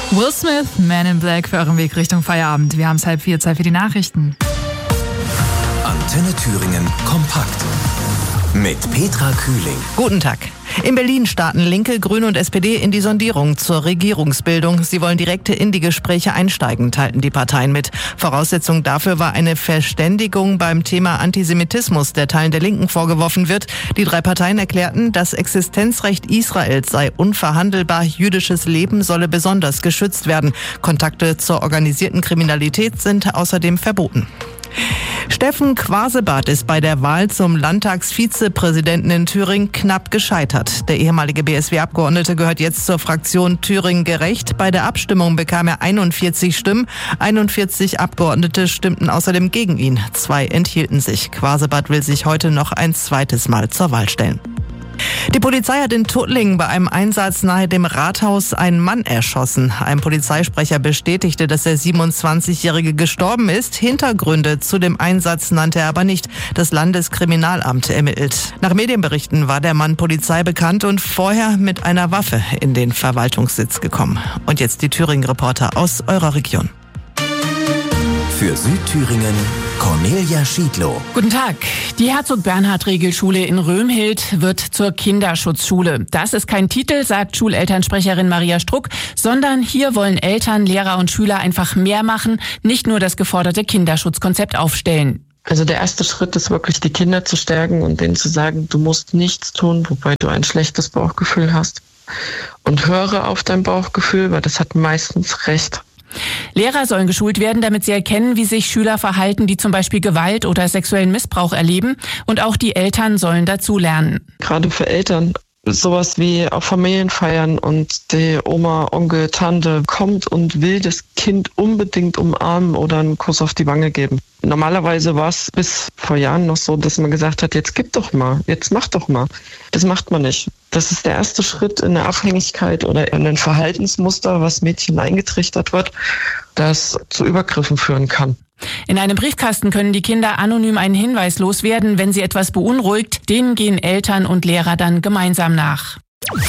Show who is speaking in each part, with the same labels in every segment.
Speaker 1: Will Smith, Man in Black für euren Weg Richtung Feierabend. Wir haben es 3:30, Zeit für die Nachrichten.
Speaker 2: Antenne Thüringen kompakt mit Petra Kühling.
Speaker 3: Guten Tag. In Berlin starten Linke, Grüne und SPD in die Sondierung zur Regierungsbildung. Sie wollen direkt in die Gespräche einsteigen, teilten die Parteien mit. Voraussetzung dafür war eine Verständigung beim Thema Antisemitismus, der Teilen der Linken vorgeworfen wird. Die drei Parteien erklärten, das Existenzrecht Israels sei unverhandelbar. Jüdisches Leben solle besonders geschützt werden. Kontakte zur organisierten Kriminalität sind außerdem verboten. Steffen Quasebart ist bei der Wahl zum Landtagsvizepräsidenten in Thüringen knapp gescheitert. Der ehemalige BSW-Abgeordnete gehört jetzt zur Fraktion Thüringen gerecht. Bei der Abstimmung bekam er 41 Stimmen. 41 Abgeordnete stimmten außerdem gegen ihn. 2 enthielten sich. Quasebart will sich heute noch ein zweites Mal zur Wahl stellen. Die Polizei hat in Tuttlingen bei einem Einsatz nahe dem Rathaus einen Mann erschossen. Ein Polizeisprecher bestätigte, dass der 27-Jährige gestorben ist. Hintergründe zu dem Einsatz nannte er aber nicht. Das Landeskriminalamt ermittelt. Nach Medienberichten war der Mann Polizei bekannt und vorher mit einer Waffe in den Verwaltungssitz gekommen. Und jetzt die Thüringen-Reporter aus eurer Region.
Speaker 2: Für Südthüringen Cornelia Schiedlow.
Speaker 4: Guten Tag. Die Herzog-Bernhard-Regelschule in Römhild wird zur Kinderschutzschule. Das ist kein Titel, sagt Schulelternsprecherin Maria Struck, sondern hier wollen Eltern, Lehrer und Schüler einfach mehr machen, nicht nur das geforderte Kinderschutzkonzept aufstellen.
Speaker 5: Also der erste Schritt ist wirklich, die Kinder zu stärken und denen zu sagen, du musst nichts tun, wobei du ein schlechtes Bauchgefühl hast. Und höre auf dein Bauchgefühl, weil das hat meistens recht.
Speaker 4: Lehrer sollen geschult werden, damit sie erkennen, wie sich Schüler verhalten, die zum Beispiel Gewalt oder sexuellen Missbrauch erleben. Und auch die Eltern sollen dazu lernen.
Speaker 5: Gerade für Eltern. Sowas wie auf Familienfeiern und die Oma, Onkel, Tante kommt und will das Kind unbedingt umarmen oder einen Kuss auf die Wange geben. Normalerweise war es bis vor Jahren noch so, dass man gesagt hat, jetzt gib doch mal, jetzt mach doch mal. Das macht man nicht. Das ist der erste Schritt in eine Abhängigkeit oder in ein Verhaltensmuster, was Mädchen eingetrichtert wird, das zu Übergriffen führen kann.
Speaker 4: In einem Briefkasten können die Kinder anonym einen Hinweis loswerden, wenn sie etwas beunruhigt. Denen gehen Eltern und Lehrer dann gemeinsam nach.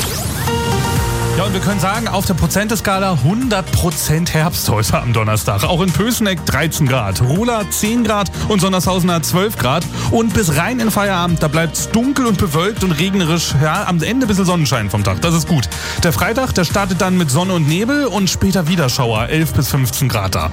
Speaker 6: Ja, und wir können sagen, auf der Prozenteskala 100% Herbst heute am Donnerstag. Auch in Pößneck 13 Grad, Rola 10 Grad und Sondershausen hat 12 Grad. Und bis rein in Feierabend, da bleibt es dunkel und bewölkt und regnerisch. Ja, am Ende ein bisschen Sonnenschein vom Tag, das ist gut. Der Freitag, der startet dann mit Sonne und Nebel und später wieder Schauer, 11 bis 15 Grad da.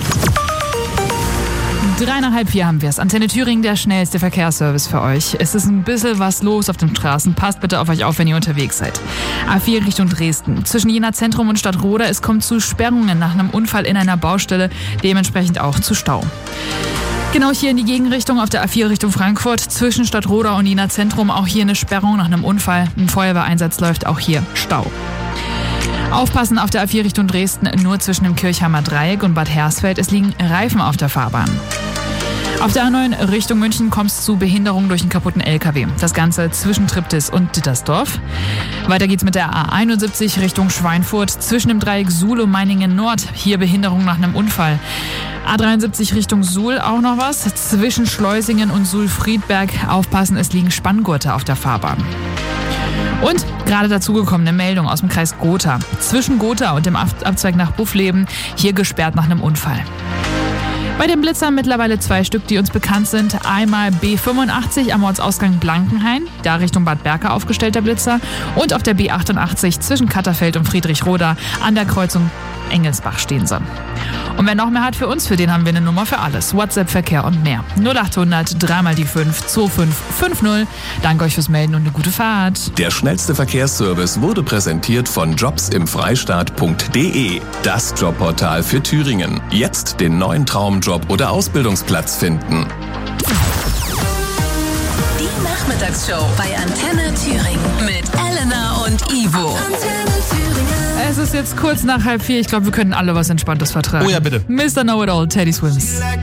Speaker 1: 3:30 haben wir es. Antenne Thüringen, der schnellste Verkehrsservice für euch. Es ist ein bisschen was los auf den Straßen. Passt bitte auf euch auf, wenn ihr unterwegs seid. A4 Richtung Dresden. Zwischen Jena Zentrum und Stadtroda, es kommt zu Sperrungen nach einem Unfall in einer Baustelle, dementsprechend auch zu Stau. Genau hier in die Gegenrichtung auf der A4 Richtung Frankfurt, zwischen Stadtroda und Jena Zentrum, auch hier eine Sperrung nach einem Unfall. Ein Feuerwehreinsatz läuft, auch hier Stau. Aufpassen auf der A4 Richtung Dresden, nur zwischen dem Kirchheimer Dreieck und Bad Hersfeld. Es liegen Reifen auf der Fahrbahn. Auf der A9 Richtung München kommt es zu Behinderung durch einen kaputten LKW. Das Ganze zwischen Triptis und Dittersdorf. Weiter geht's mit der A71 Richtung Schweinfurt, zwischen dem Dreieck Suhl und Meiningen Nord. Hier Behinderung nach einem Unfall. A73 Richtung Suhl auch noch was. Zwischen Schleusingen und Suhl-Friedberg aufpassen, es liegen Spanngurte auf der Fahrbahn. Und gerade dazugekommene Meldung aus dem Kreis Gotha. Zwischen Gotha und dem Abzweig nach Buffleben, hier gesperrt nach einem Unfall. Bei den Blitzern mittlerweile 2 Stück, die uns bekannt sind. Einmal B85 am Ortsausgang Blankenhain, da Richtung Bad Berka aufgestellter Blitzer. Und auf der B88 zwischen Katterfeld und Friedrichroda an der Kreuzung Engelsbach stehen sie. Und wer noch mehr hat für uns, für den haben wir eine Nummer für alles. WhatsApp, Verkehr und mehr. 0800 3x5 2550. Danke euch fürs Melden und eine gute Fahrt.
Speaker 2: Der schnellste Verkehrsservice wurde präsentiert von jobsimfreistaat.de. Das Jobportal für Thüringen. Jetzt den neuen Traumjob oder Ausbildungsplatz finden.
Speaker 7: Die Nachmittagsshow bei Antenne Thüringen mit Elena und Ivo.
Speaker 1: Es ist jetzt kurz nach 3:30. Ich glaube, wir können alle was Entspanntes vertragen.
Speaker 6: Oh ja, bitte.
Speaker 1: Mr. Know-It-All, Teddy Swims.